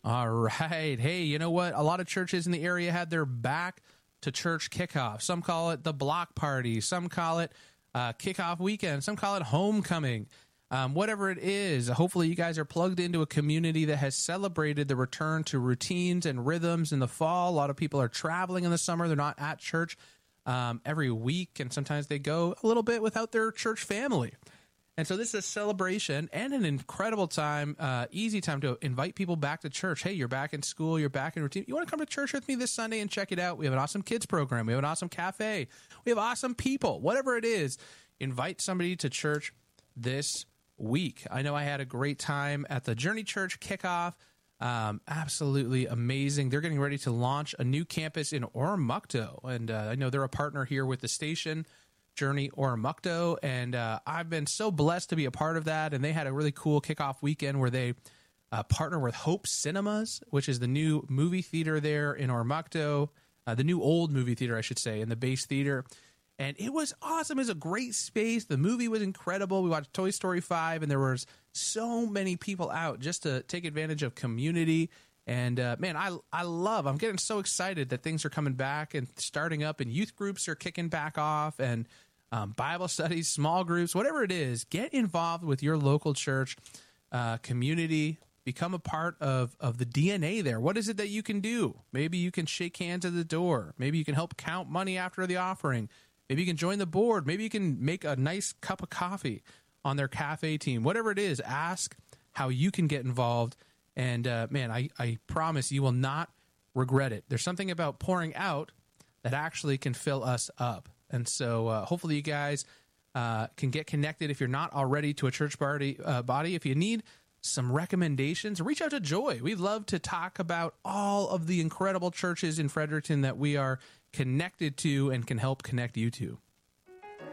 All right. Hey, you know what? A lot of churches in the area had their back to church kickoff. Some call it the block party. Some call it kickoff weekend. Some call it homecoming. Whatever it is, hopefully you guys are plugged into a community that has celebrated the return to routines and rhythms in the fall. A lot of people are traveling in the summer. They're not at church every week, and sometimes they go a little bit without their church family. And so this is a celebration and an incredible time, easy time to invite people back to church. Hey, you're back in school, you're back in routine. You want to come to church with me this Sunday and check it out? We have an awesome kids program. We have an awesome cafe. We have awesome people. Whatever it is, invite somebody to church this week. I know I had a great time at the Journey Church kickoff. Absolutely amazing. They're getting ready to launch a new campus in Oromocto. And I know they're a partner here with the station, Journey Oromocto, and I've been so blessed to be a part of that. And they had a really cool kickoff weekend where they partner with Hope Cinemas, which is the new movie theater there in Oromocto, the new old movie theater, I should say, in the base theater. And it was awesome. It was a great space. The movie was incredible. We watched Toy Story 5, and there was so many people out just to take advantage of community. And man, I'm getting so excited that things are coming back and starting up, and youth groups are kicking back off, and Bible studies, small groups, whatever it is. Get involved with your local church community. Become a part of the DNA there. What is it that you can do? Maybe you can shake hands at the door. Maybe you can help count money after the offering. Maybe you can join the board. Maybe you can make a nice cup of coffee on their cafe team. Whatever it is, ask how you can get involved. And man, I promise you will not regret it. There's something about pouring out that actually can fill us up. And so hopefully you guys can get connected if you're not already to a church body. If you need some recommendations, reach out to Joy. We'd love to talk about all of the incredible churches in Fredericton that we are connected to and can help connect you to.